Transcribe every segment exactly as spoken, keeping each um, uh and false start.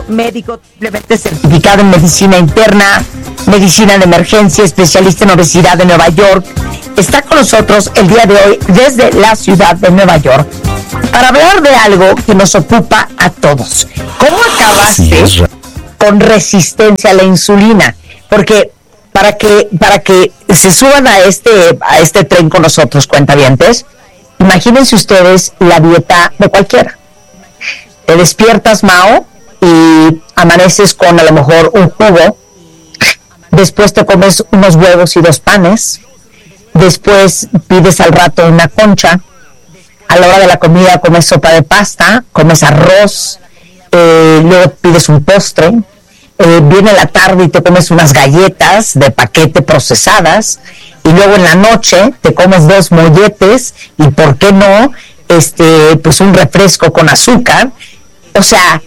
médico triplemente certificado en medicina interna, medicina de emergencia, especialista en obesidad de Nueva York. Está con nosotros el día de hoy desde la ciudad de Nueva York para hablar de algo que nos ocupa a todos. ¿Cómo acabaste con resistencia a la insulina? Porque para que para que se suban a este a este tren con nosotros, cuentavientes, imagínense ustedes la dieta de cualquiera. Te despiertas, Mao, y amaneces con a lo mejor un jugo, después te comes unos huevos y dos panes, después pides al rato una concha, a la hora de la comida comes sopa de pasta, comes arroz, eh, luego pides un postre, eh, viene la tarde y te comes unas galletas de paquete procesadas, y luego en la noche te comes dos molletes y, ¿por qué no?, este, pues un refresco con azúcar. O sea,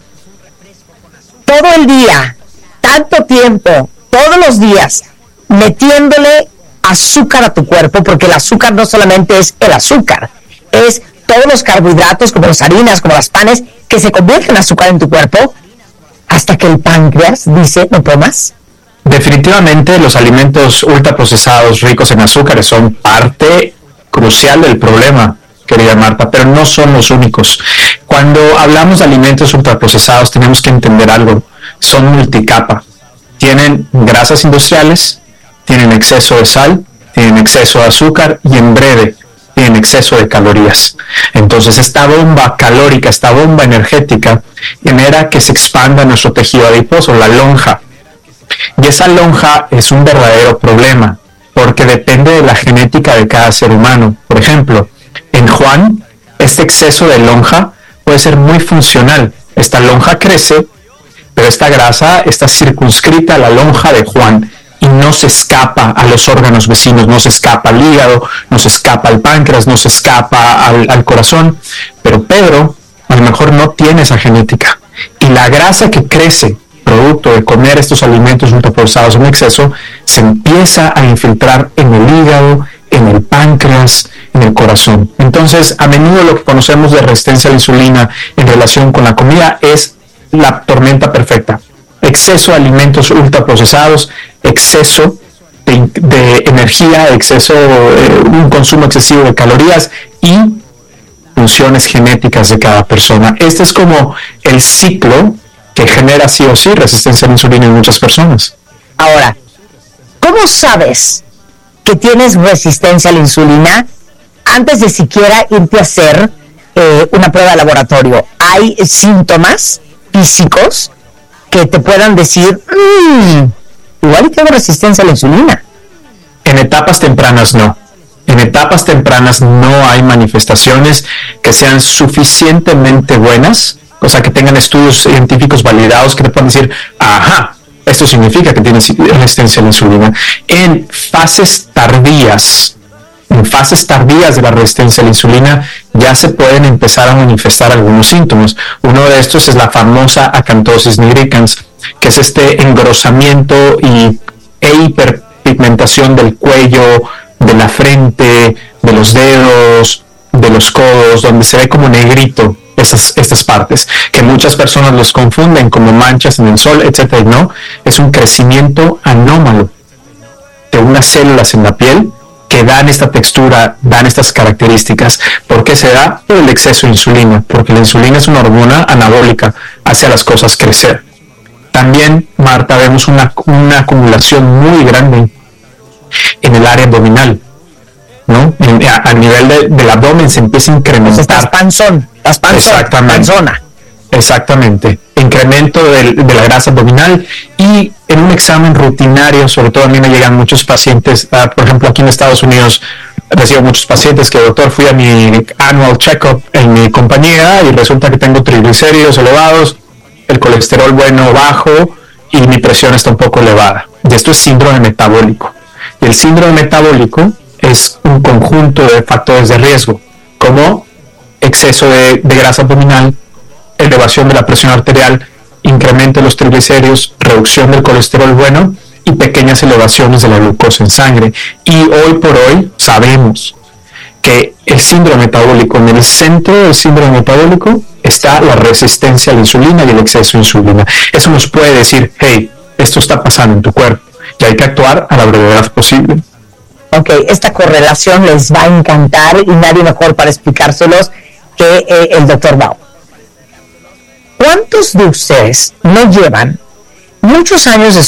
todo el día, tanto tiempo, todos los días, metiéndole azúcar a tu cuerpo, porque el azúcar no solamente es el azúcar, es todos los carbohidratos, como las harinas, como las panes, que se convierten en azúcar en tu cuerpo, hasta que el páncreas dice, no puedo más. Definitivamente los alimentos ultraprocesados ricos en azúcares son parte crucial del problema, querida Marta, pero no son los únicos. Cuando hablamos de alimentos ultraprocesados tenemos que entender algo. Son multicapa. Tienen grasas industriales, tienen exceso de sal, tienen exceso de azúcar y, en breve, tienen exceso de calorías. Entonces esta bomba calórica, esta bomba energética genera que se expanda nuestro tejido adiposo, la lonja. Y esa lonja es un verdadero problema porque depende de la genética de cada ser humano. Por ejemplo, en Juan, este exceso de lonja puede ser muy funcional. Esta lonja crece, pero esta grasa está circunscrita a la lonja de Juan y no se escapa a los órganos vecinos, no se escapa al hígado, no se escapa al páncreas, no se escapa al, al corazón. Pero Pedro a lo mejor no tiene esa genética. Y la grasa que crece producto de comer estos alimentos ultraprocesados en exceso se empieza a infiltrar en el hígado, en el páncreas, en el corazón. Entonces, a menudo lo que conocemos de resistencia a la insulina en relación con la comida es la tormenta perfecta. Exceso de alimentos ultraprocesados, exceso de, de energía, exceso, eh, un consumo excesivo de calorías y funciones genéticas de cada persona. Este es como el ciclo que genera sí o sí resistencia a la insulina en muchas personas. Ahora, ¿cómo sabes que tienes resistencia a la insulina antes de siquiera irte a hacer eh, una prueba de laboratorio? ¿Hay síntomas físicos que te puedan decir, mmm, igual tengo resistencia a la insulina? En etapas tempranas no. En etapas tempranas no hay manifestaciones que sean suficientemente buenas, o sea, que tengan estudios científicos validados que te puedan decir, ajá, esto significa que tienes resistencia a la insulina. En fases tardías, en fases tardías de la resistencia a la insulina, ya se pueden empezar a manifestar algunos síntomas. Uno de estos es la famosa acantosis nigricans, que es este engrosamiento y, e hiperpigmentación del cuello, de la frente, de los dedos, de los codos, donde se ve como negrito estas, estas partes, que muchas personas los confunden como manchas en el sol, etcétera. No, es un crecimiento anómalo de unas células en la piel que dan esta textura, dan estas características. ¿Por qué se da? Por el exceso de insulina, porque la insulina es una hormona anabólica, hace a las cosas crecer. También, Marta, vemos una, una acumulación muy grande en el área abdominal, ¿no? En, a, a nivel de, del abdomen se empieza a incrementar. Pues estás panzón, estás panzón, exactamente, panzona. Exactamente, incremento de, de la grasa abdominal. Y en un examen rutinario, sobre todo a mí me llegan muchos pacientes, uh, por ejemplo aquí en Estados Unidos recibo muchos pacientes que, doctor, fui a mi annual check-up en mi compañía y resulta que tengo triglicéridos elevados, el colesterol bueno bajo y mi presión está un poco elevada. Y esto es síndrome metabólico. Y el síndrome metabólico es un conjunto de factores de riesgo, como exceso de, de grasa abdominal, elevación de la presión arterial, incremento de los triglicéridos, reducción del colesterol bueno y pequeñas elevaciones de la glucosa en sangre. Y hoy por hoy sabemos que el síndrome metabólico, en el centro del síndrome metabólico está la resistencia a la insulina y el exceso de insulina. Eso nos puede decir, hey, esto está pasando en tu cuerpo y hay que actuar a la brevedad posible. Ok, esta correlación les va a encantar y nadie mejor para explicárselos que eh, el doctor Bao. ¿Cuántos de ustedes no llevan muchos años